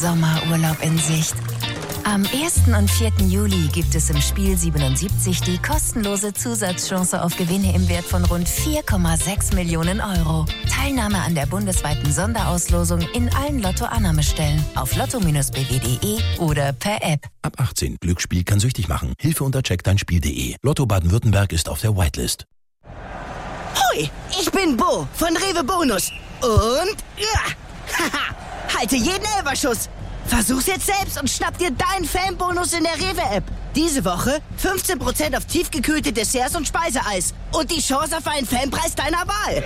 Sommerurlaub in Sicht. Am 1. und 4. Juli gibt es im Spiel 77 die kostenlose Zusatzchance auf Gewinne im Wert von rund 4,6 Millionen Euro. Teilnahme an der bundesweiten Sonderauslosung in allen Lotto-Annahmestellen auf lotto-bw.de oder per App. Ab 18. Glücksspiel kann süchtig machen. Hilfe unter checkdeinspiel.de. Lotto Baden-Württemberg ist auf der Whitelist. Hoi, ich bin Bo von Rewe Bonus. Und haha, halte jeden Elferschuss. Versuch's jetzt selbst und schnapp dir deinen Fanbonus in der Rewe-App. Diese Woche 15% auf tiefgekühlte Desserts und Speiseeis. Und die Chance auf einen Fanpreis deiner Wahl.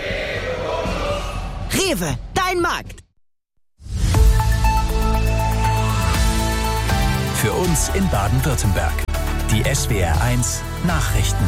Rewe, dein Markt. Für uns in Baden-Württemberg. Die SWR1 Nachrichten.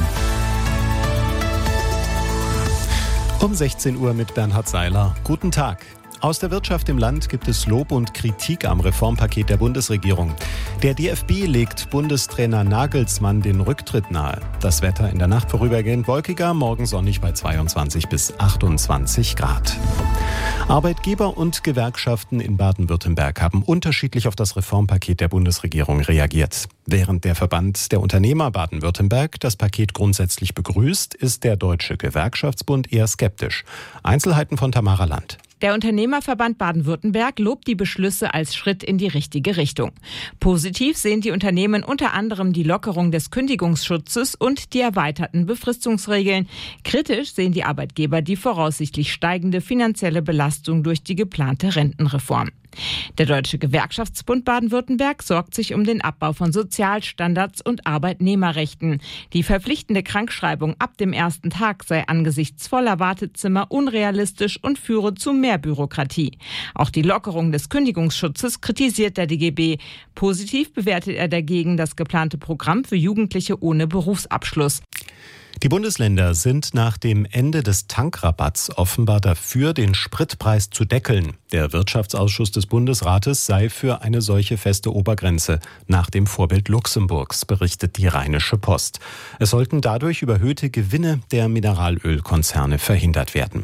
Um 16 Uhr mit Bernhard Seiler. Guten Tag. Aus der Wirtschaft im Land gibt es Lob und Kritik am Reformpaket der Bundesregierung. Der DFB legt Bundestrainer Nagelsmann den Rücktritt nahe. Das Wetter in der Nacht vorübergehend wolkiger, morgen sonnig bei 22 bis 28 Grad. Arbeitgeber und Gewerkschaften in Baden-Württemberg haben unterschiedlich auf das Reformpaket der Bundesregierung reagiert. Während der Verband der Unternehmer Baden-Württemberg das Paket grundsätzlich begrüßt, ist der Deutsche Gewerkschaftsbund eher skeptisch. Einzelheiten von Tamara Land. Der Unternehmerverband Baden-Württemberg lobt die Beschlüsse als Schritt in die richtige Richtung. Positiv sehen die Unternehmen unter anderem die Lockerung des Kündigungsschutzes und die erweiterten Befristungsregeln. Kritisch sehen die Arbeitgeber die voraussichtlich steigende finanzielle Belastung durch die geplante Rentenreform. Der Deutsche Gewerkschaftsbund Baden-Württemberg sorgt sich um den Abbau von Sozialstandards und Arbeitnehmerrechten. Die verpflichtende Krankschreibung ab dem ersten Tag sei angesichts voller Wartezimmer unrealistisch und führe zu mehr Bürokratie. Auch die Lockerung des Kündigungsschutzes kritisiert der DGB. Positiv bewertet er dagegen das geplante Programm für Jugendliche ohne Berufsabschluss. Die Bundesländer sind nach dem Ende des Tankrabatts offenbar dafür, den Spritpreis zu deckeln. Der Wirtschaftsausschuss des Bundesrates sei für eine solche feste Obergrenze nach dem Vorbild Luxemburgs, berichtet die Rheinische Post. Es sollten dadurch überhöhte Gewinne der Mineralölkonzerne verhindert werden.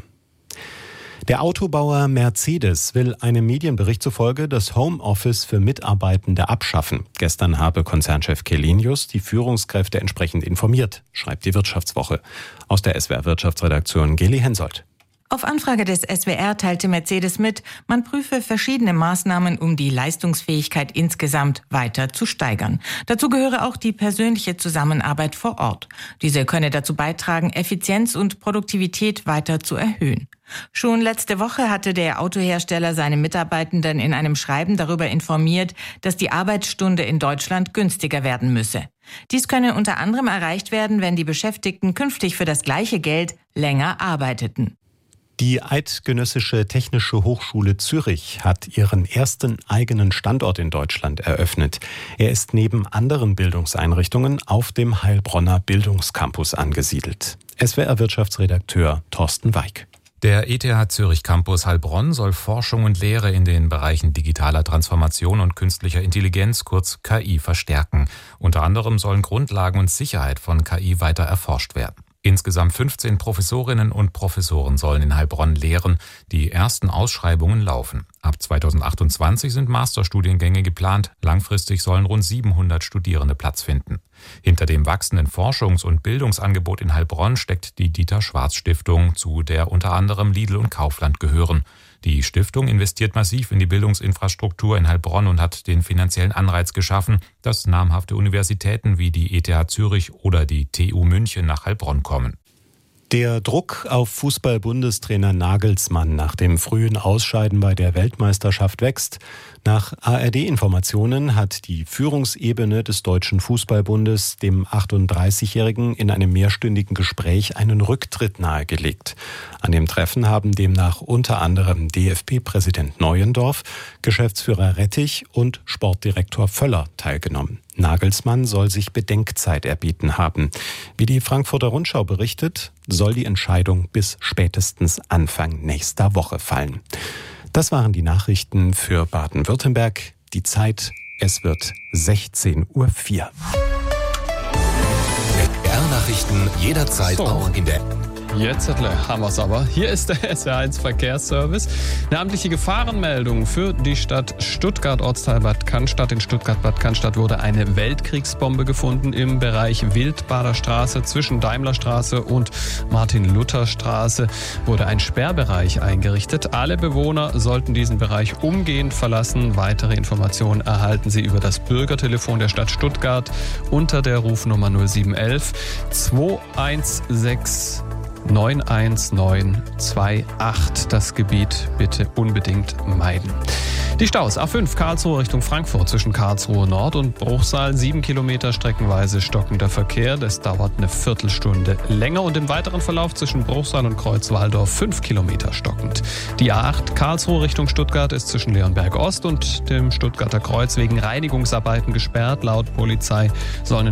Der Autobauer Mercedes will einem Medienbericht zufolge das Homeoffice für Mitarbeitende abschaffen. Gestern habe Konzernchef Källenius die Führungskräfte entsprechend informiert, schreibt die Wirtschaftswoche. Aus der SWR-Wirtschaftsredaktion Geli Hensoldt. Auf Anfrage des SWR teilte Mercedes mit, man prüfe verschiedene Maßnahmen, um die Leistungsfähigkeit insgesamt weiter zu steigern. Dazu gehöre auch die persönliche Zusammenarbeit vor Ort. Diese könne dazu beitragen, Effizienz und Produktivität weiter zu erhöhen. Schon letzte Woche hatte der Autohersteller seine Mitarbeitenden in einem Schreiben darüber informiert, dass die Arbeitsstunde in Deutschland günstiger werden müsse. Dies könne unter anderem erreicht werden, wenn die Beschäftigten künftig für das gleiche Geld länger arbeiteten. Die Eidgenössische Technische Hochschule Zürich hat ihren ersten eigenen Standort in Deutschland eröffnet. Er ist neben anderen Bildungseinrichtungen auf dem Heilbronner Bildungscampus angesiedelt. SWR-Wirtschaftsredakteur Thorsten Weig. Der ETH Zürich Campus Heilbronn soll Forschung und Lehre in den Bereichen digitaler Transformation und künstlicher Intelligenz, kurz KI, verstärken. Unter anderem sollen Grundlagen und Sicherheit von KI weiter erforscht werden. Insgesamt 15 Professorinnen und Professoren sollen in Heilbronn lehren. Die ersten Ausschreibungen laufen. Ab 2028 sind Masterstudiengänge geplant. Langfristig sollen rund 700 Studierende Platz finden. Hinter dem wachsenden Forschungs- und Bildungsangebot in Heilbronn steckt die Dieter-Schwarz-Stiftung, zu der unter anderem Lidl und Kaufland gehören. Die Stiftung investiert massiv in die Bildungsinfrastruktur in Heilbronn und hat den finanziellen Anreiz geschaffen, dass namhafte Universitäten wie die ETH Zürich oder die TU München nach Heilbronn kommen. Der Druck auf Fußball-Bundestrainer Nagelsmann nach dem frühen Ausscheiden bei der Weltmeisterschaft wächst. Nach ARD-Informationen hat die Führungsebene des Deutschen Fußballbundes dem 38-Jährigen in einem mehrstündigen Gespräch einen Rücktritt nahegelegt. An dem Treffen haben demnach unter anderem DFB-Präsident Neuendorf, Geschäftsführer Rettich und Sportdirektor Völler teilgenommen. Nagelsmann soll sich Bedenkzeit erbeten haben. Wie die Frankfurter Rundschau berichtet, soll die Entscheidung bis spätestens Anfang nächster Woche fallen. Das waren die Nachrichten für Baden-Württemberg. Die Zeit, es wird 16:04 Uhr. SWR-Nachrichten jederzeit auch in der Jetzt haben wir es aber. Hier ist der SR1 Verkehrsservice. Eine amtliche Gefahrenmeldung für die Stadt Stuttgart, Ortsteil Bad Cannstatt. In Stuttgart-Bad Cannstatt wurde eine Weltkriegsbombe gefunden im Bereich Wildbader Straße. Zwischen Daimlerstraße und Martin-Luther-Straße wurde ein Sperrbereich eingerichtet. Alle Bewohner sollten diesen Bereich umgehend verlassen. Weitere Informationen erhalten Sie über das Bürgertelefon der Stadt Stuttgart unter der Rufnummer 0711 216 91928. Das Gebiet bitte unbedingt meiden. Die Staus A5 Karlsruhe Richtung Frankfurt zwischen Karlsruhe Nord und Bruchsal 7 Kilometer streckenweise stockender Verkehr. Das dauert eine Viertelstunde länger und im weiteren Verlauf zwischen Bruchsal und Kreuzwaldorf 5 Kilometer stockend. Die A8 Karlsruhe Richtung Stuttgart ist zwischen Leonberg Ost und dem Stuttgarter Kreuz wegen Reinigungsarbeiten gesperrt. Laut Polizei sollen